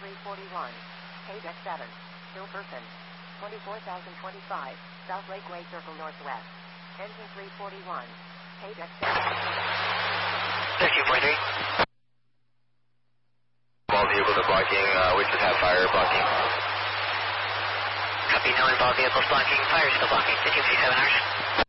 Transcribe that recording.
341. KDEX 7. Still person. 24,025. South Lakeway Circle Northwest. Engine 341. KDEX 7. 13.3. All vehicles are blocking. We just have fire blocking. Copy, no involved vehicles blocking. Fire still blocking. 1557 hours.